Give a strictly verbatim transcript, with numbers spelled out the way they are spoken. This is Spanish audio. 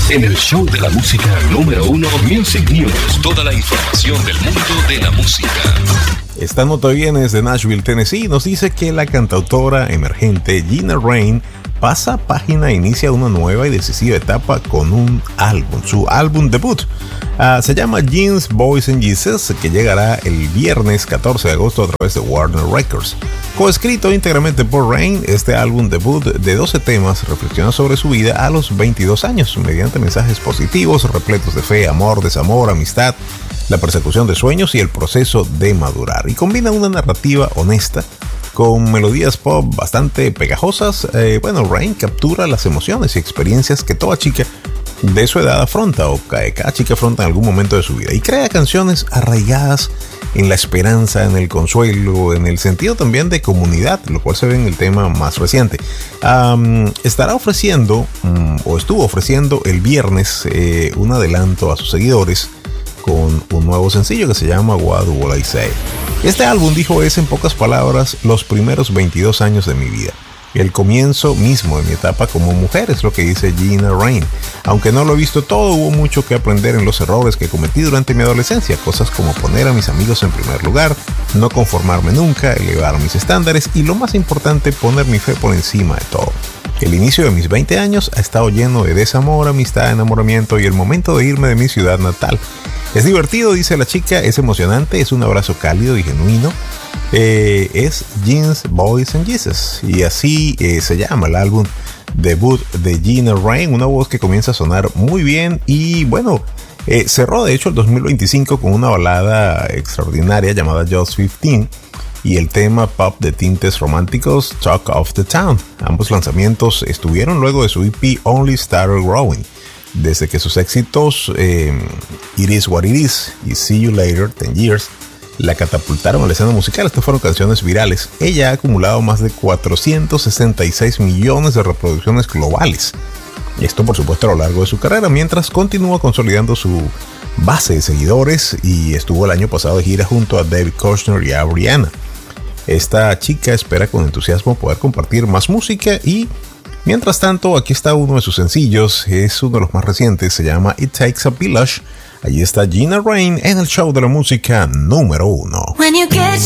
en el show de la música número uno, Music News. Toda la información del mundo de la música. Esta nota viene desde Nashville, Tennessee, y nos dice que la cantautora emergente Gina Rain pasa página e inicia una nueva y decisiva etapa con un álbum, su álbum debut. Uh, se llama Jeans, Boys and Jesus, que llegará el viernes catorce de agosto a través de Warner Records. Coescrito íntegramente por Rain, este álbum debut de doce temas reflexiona sobre su vida a los veintidós años, mediante mensajes positivos, repletos de fe, amor, desamor, amistad, la persecución de sueños y el proceso de madurar. Y combina una narrativa honesta con melodías pop bastante pegajosas. Eh, bueno, Rain captura las emociones y experiencias que toda chica de su edad afronta, o que cada chica afronta en algún momento de su vida, y crea canciones arraigadas en la esperanza, en el consuelo, en el sentido también de comunidad, lo cual se ve en el tema más reciente. Um, estará ofreciendo, um, o estuvo ofreciendo el viernes, eh, un adelanto a sus seguidores con un nuevo sencillo que se llama What Will I Say. Este álbum, dijo, es en pocas palabras los primeros veintidós años de mi vida. El comienzo mismo de mi etapa como mujer, es lo que dice Gina Rain. Aunque no lo he visto todo, hubo mucho que aprender en los errores que cometí durante mi adolescencia. Cosas como poner a mis amigos en primer lugar, no conformarme nunca, elevar mis estándares y, lo más importante, poner mi fe por encima de todo. El inicio de mis veinte años ha estado lleno de desamor, amistad, enamoramiento y el momento de irme de mi ciudad natal. Es divertido, dice la chica, es emocionante, es un abrazo cálido y genuino. Eh, es Jeans, Boys and Jesus, y así eh, se llama el álbum debut de Gina Rain, una voz que comienza a sonar muy bien. Y bueno, eh, cerró de hecho el dos mil veinticinco con una balada extraordinaria llamada Just quince y el tema pop de tintes románticos Talk of the Town. Ambos lanzamientos estuvieron luego de su E P Only Started Growing. Desde que sus éxitos eh, It Is What It Is y See You Later, ten years, la catapultaron a la escena musical. Estas fueron canciones virales. Ella ha acumulado más de cuatrocientos sesenta y seis millones de reproducciones globales. Esto, por supuesto, a lo largo de su carrera, mientras continúa consolidando su base de seguidores, y estuvo el año pasado de gira junto a David Kushner y a Rihanna. Esta chica espera con entusiasmo poder compartir más música, y mientras tanto, aquí está uno de sus sencillos. Es uno de los más recientes, se llama It Takes a Village. Allí está Gina Rain en el show de la música número uno. When you get